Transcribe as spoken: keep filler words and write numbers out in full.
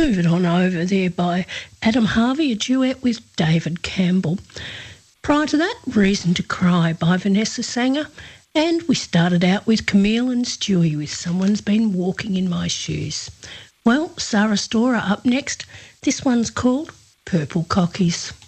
Moving on over there by Adam Harvey, a duet with David Campbell. Prior to that, Reason to Cry by Vanessa Sanger. And we started out with Camille and Stewie with Someone's Been Walking in My Shoes. Well, Sarah Storer up next. This one's called Purple Cockies.